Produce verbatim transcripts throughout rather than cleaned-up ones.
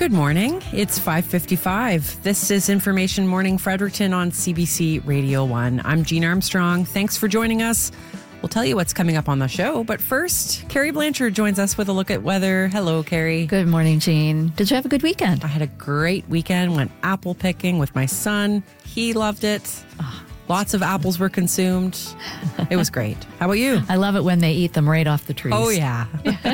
Good morning. It's five fifty-five. This is Information Morning Fredericton on C B C Radio one. I'm Jean Armstrong. Thanks for joining us. We'll tell you what's coming up on the show. But first, Carrie Blanchard joins us with a look at weather. Hello, Carrie. Good morning, Jean. Did you have a good weekend? I had a great weekend. Went apple picking with my son. He loved it. Oh. Lots of apples were consumed. It was great. How about you? I love it when they eat them right off the trees. Oh, yeah.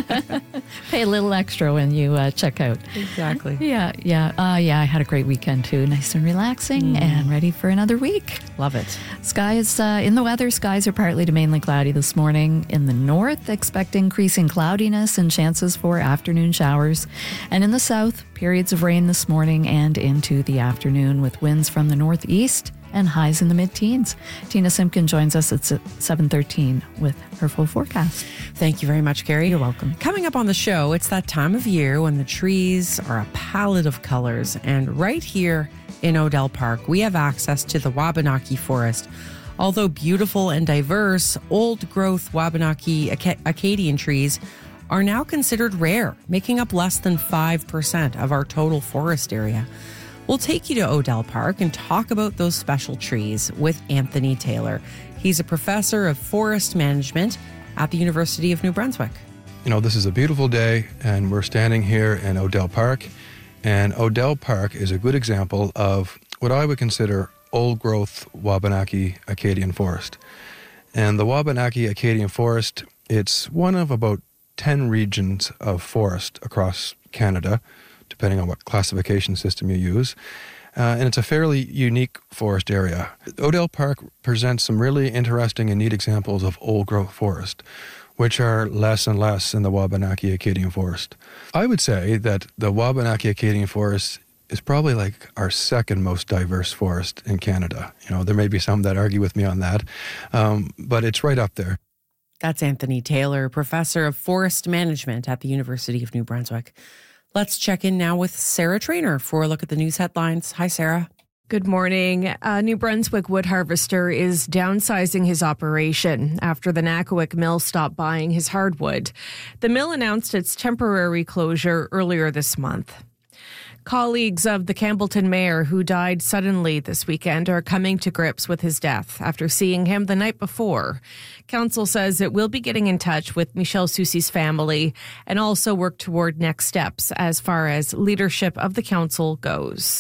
Pay a little extra when you uh, check out. Exactly. Yeah, yeah. Uh, yeah, I had a great weekend too. Nice and relaxing mm. and ready for another week. Love it. Skies, uh, in the weather, skies are partly to mainly cloudy this morning. In the north, expect increasing cloudiness and chances for afternoon showers. And in the south, periods of rain this morning and into the afternoon with winds from the northeast and highs in the mid-teens. Tina Simpkin joins us at seven thirteen with her full forecast. Thank you very much, Carrie. You're welcome. Coming up on the show, it's that time of year when the trees are a palette of colors. And right here in Odell Park, we have access to the Wabanaki Forest. Although beautiful and diverse, old-growth Wabanaki Ac- Acadian trees are now considered rare, making up less than five percent of our total forest area. We'll take you to Odell Park and talk about those special trees with Anthony Taylor. He's a professor of forest management at the University of New Brunswick. You know, this is a beautiful day, and we're standing here in Odell Park. And Odell Park is a good example of what I would consider old-growth Wabanaki Acadian forest. And the Wabanaki Acadian forest, it's one of about ten regions of forest across Canada, depending on what classification system you use. Uh, and it's a fairly unique forest area. Odell Park presents some really interesting and neat examples of old-growth forest, which are less and less in the Wabanaki Acadian forest. I would say that the Wabanaki Acadian forest is probably like our second most diverse forest in Canada. You know, there may be some that argue with me on that, um, but it's right up there. That's Anthony Taylor, professor of forest management at the University of New Brunswick. Let's check in now with Sarah Trainer for a look at the news headlines. Hi, Sarah. Good morning. A New Brunswick wood harvester is downsizing his operation after the Nakowick mill stopped buying his hardwood. The mill announced its temporary closure earlier this month. Colleagues of the Campbellton mayor, who died suddenly this weekend, are coming to grips with his death after seeing him the night before. Council says it will be getting in touch with Michelle Soucy's family and also work toward next steps as far as leadership of the council goes.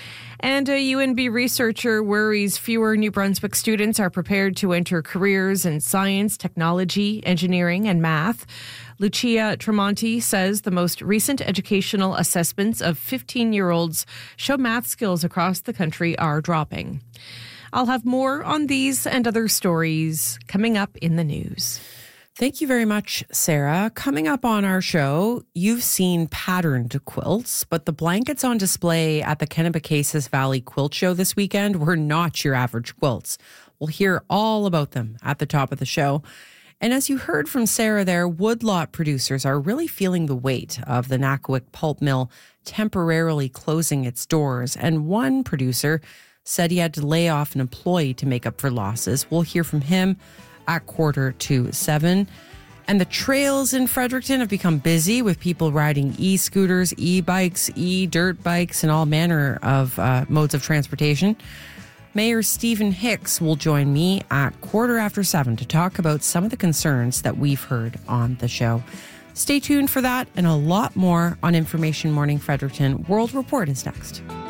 And a U N B researcher worries fewer New Brunswick students are prepared to enter careers in science, technology, engineering, and math. Lucia Tremonti says the most recent educational assessments of fifteen-year-olds show math skills across the country are dropping. I'll have more on these and other stories coming up in the news. Thank you very much, Sarah. Coming up on our show, you've seen patterned quilts, but the blankets on display at the Kennebecasis Valley Quilt Show this weekend were not your average quilts. We'll hear all about them at the top of the show. And as you heard from Sarah there, woodlot producers are really feeling the weight of the Nakowick pulp mill temporarily closing its doors. And one producer said he had to lay off an employee to make up for losses. We'll hear from him at quarter to seven. And the trails in Fredericton have become busy with people riding e-scooters, e-bikes, e-dirt bikes, and all manner of uh, modes of transportation. Mayor Stephen Hicks will join me at quarter after seven to talk about some of the concerns that we've heard on the show. Stay tuned for that and a lot more on Information Morning Fredericton. World Report is next.